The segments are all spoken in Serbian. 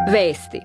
Vesti.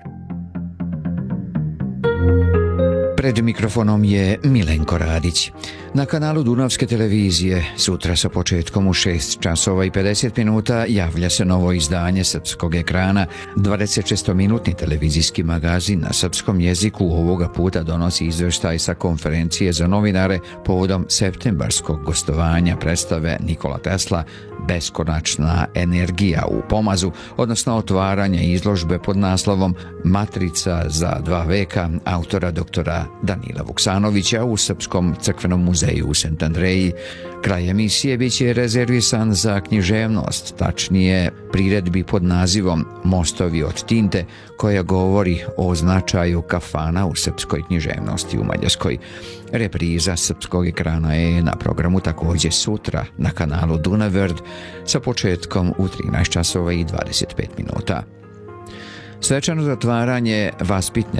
Pred mikrofonom je Milenko Radić. Na kanalu Dunavske televizije sutra sa početkom u 6 časova i 50 minuta javlja se novo izdanje srpskog ekrana. 26-minutni televizijski magazin na srpskom jeziku ovoga puta donosi izveštaj sa konferencije za novinare povodom septembarskog gostovanja predstave Nikola Tesla Beskonačna energija u Pomazu, odnosno otvaranje izložbe pod naslovom Matrica za 2 veka autora doktora Danila Vuksanovića u Srpskom crkvenom muzeju u St. Andreji. Kraj emisije bit će rezervisan za književnost, tačnije priredbi pod nazivom Mostovi od tinte, koja govori o značaju kafana u srpskoj književnosti u Mađarskoj. Repriza srpskog ekrana je na programu također sutra na kanalu Dunaverd sa početkom u 13 časova i 25 minuta. Svečano zatvaranje vaspitne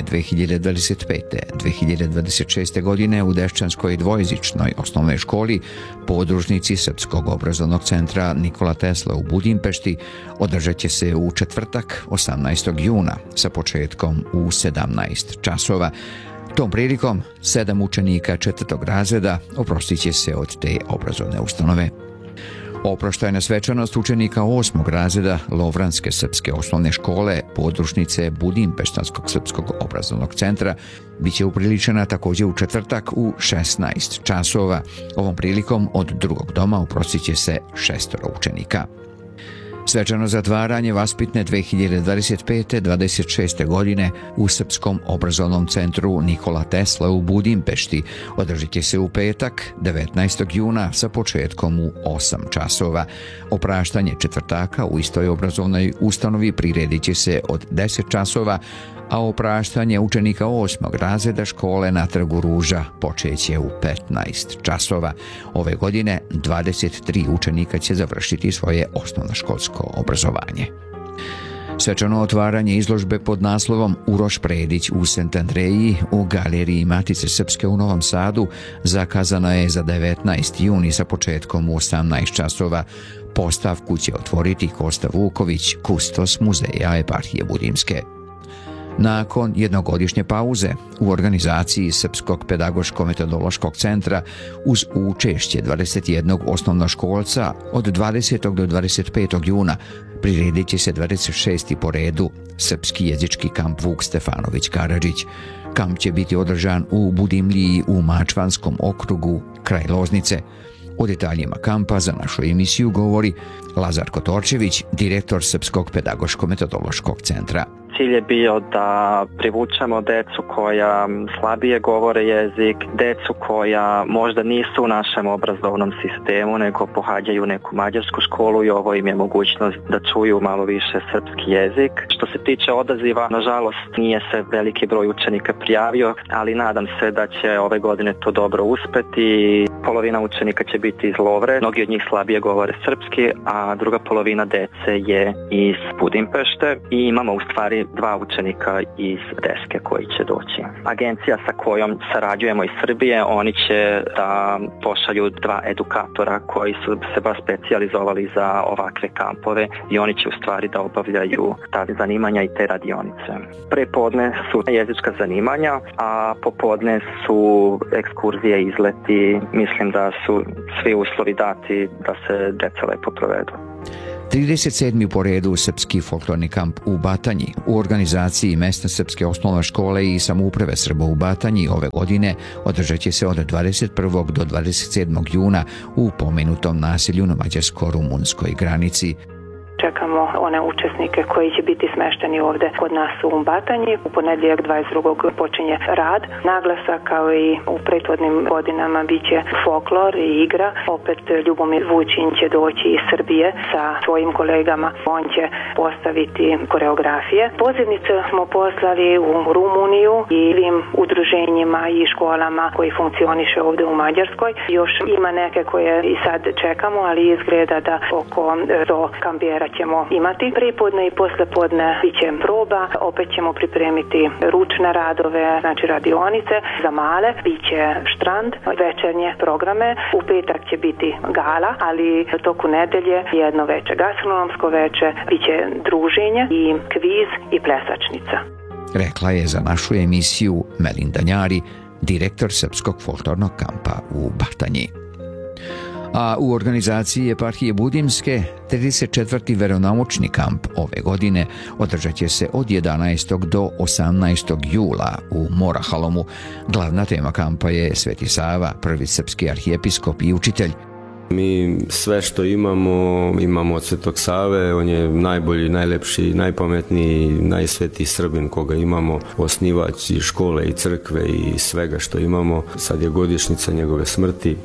2025-2026. godine u Dešćanskoj dvojezičnoj osnovnoj školi podružnici Srpskog obrazovnog centra Nikola Tesla u Budimpešti održat će se u četvrtak 18. juna sa početkom u 17 časova. Tom prilikom 7 učenika 4. razreda oprostit će se od te obrazovne ustanove. Oproštajna svečanost učenika 8. razreda Lovranske srpske osnovne škole podružnice Budimpeštanskog srpskog obrazovnog centra bit će upriličena također u četvrtak u 16 časova. Ovom prilikom od drugog doma oprostit će se 6 učenika. Svečano zatvaranje vaspitne 2025-26. godine u Srpskom obrazovnom centru Nikola Tesla u Budimpešti održit će se u petak 19. juna sa početkom u 8 časova. Opraštanje četvrtaka u istoj obrazovnoj ustanovi priredit će se od 10 časova, a opraštanje učenika 8. razreda škole na Trgu Ruža počeće u 15 časova. Ove godine 23 učenika će završiti svoje osnovnoškolsko obrazovanje. Svečano otvaranje izložbe pod naslovom Uroš Predić u St. Andreji u Galeriji Matice Srpske u Novom Sadu zakazano je za 19. juni sa početkom u 18 časova. Postavku će otvoriti Kosta Vuković, kustos muzeja eparhije Budimske. Nakon jednogodišnje pauze u organizaciji Srpskog pedagoško-metodološkog centra uz učešće 21 osnovnoškolca od 20. do 25. juna priredit će se 26. po redu Srpski jezički kamp Vuk Stefanović Karadžić. Kamp će biti održan u Budimliji u Mačvanskom okrugu kraj Loznice. O detaljima kampa za našu emisiju govori Lazar Kotorčević, direktor Srpskog pedagoško-metodološkog centra. Cilj je bio da privučemo decu koja slabije govore jezik, decu koja možda nisu u našem obrazovnom sistemu, nego pohađaju neku mađarsku školu i ovo im je mogućnost da čuju malo više srpski jezik. Što se tiče odaziva, nažalost nije se veliki broj učenika prijavio, ali nadam se da će ove godine to dobro uspeti. Polovina učenika će biti iz Lovre, mnogi od njih slabije govore srpski, a druga polovina dece je iz Budimpešte i imamo u stvari 2 učenika iz Deske koji će doći. Agencija sa kojom sarađujemo iz Srbije, oni će da pošalju 2 edukatora koji su se baš specijalizovali za ovakve kampove i oni će u stvari da obavljaju ta zanimanja i te radionice. Prepodne su jezička zanimanja, a popodne su ekskurzije, izleti. Mislim da su svi uslovi dati da se deca lepo provedu. 37. po redu Srpski folklorni kamp u Batanji u organizaciji Mesne srpske osnovne škole i samouprave Srba u Batanji ove godine održat će se od 21. do 27. juna u pomenutom naselju na mađarsko-rumunskoj granici. Čekamo one učesnike koji će biti smešteni ovdje kod nas u Batanji. U ponedjeljak 22. počinje rad. Naglasak kao i u prethodnim godinama bit će folklor i igra. Opet Ljubomir Vučić će doći iz Srbije sa svojim kolegama. On će postaviti koreografije. Pozivnice smo poslali u Rumuniju i svim udruženjima i školama koji funkcioniše ovdje u Mađarskoj. Još ima neke koje i sad čekamo, ali izgleda da oko 100 kampera da ćemo imati prepodne i poslepodne biće proba, opet ćemo pripremiti ručne radove, znači radionice za male, biće štrand, večernje programe, u petak će biti gala, ali toku nedelje jedno veče gastronomsko veče, biće druženje i kviz i plesačnica. Rekla je za našu emisiju Melinda Njari, direktor Srpskog folklornog kampa u Batanji. A u organizaciji Eparhije Budimske 34. veronaučni kamp ove godine održat će se od 11. do 18. jula u Morahalomu. Glavna tema kampa je Sveti Sava, prvi srpski arhijepiskop i učitelj. Mi sve što imamo od Svetog Save, on je najbolji, najlepši, najpametniji, najsvetiji Srbin koga imamo, osnivač i škole i crkve i svega što imamo. Sad je godišnjica njegove smrti,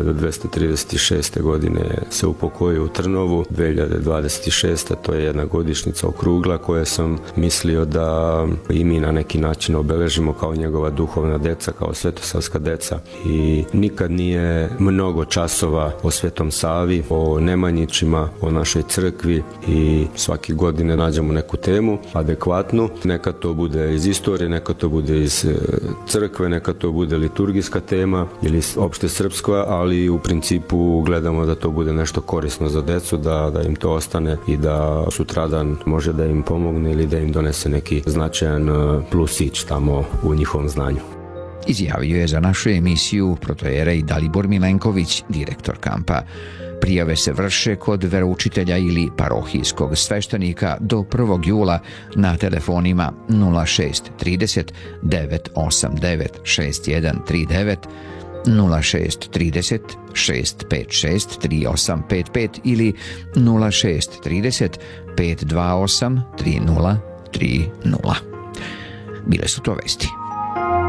1236. godine se upokojio u Trnovu, 2026. to je jedna godišnjica okrugla koja sam mislio da i mi na neki način obeležimo kao njegova duhovna deca, kao svetosavska deca. I nikad nije mnogo časova o Svetom Savi, o Nemanjićima, o našoj crkvi i svake godine nađemo neku temu adekvatnu. Neka to bude iz istorije, neka to bude iz crkve, neka to bude liturgijska tema ili opšte srpska, ali u principu gledamo da to bude nešto korisno za decu, da im to ostane i da sutradan može da im pomogne ili da im donese neki značajan plusić tamo u njihovom znanju. Izjavio je za našu emisiju protojerej Dalibor Milenković, direktor kampa. Prijave se vrše kod veroučitelja ili parohijskog sveštenika do 1. jula na telefonima 0630 989 6139, 0630 656 3855 ili 0630 528 3030. Bile su to vesti.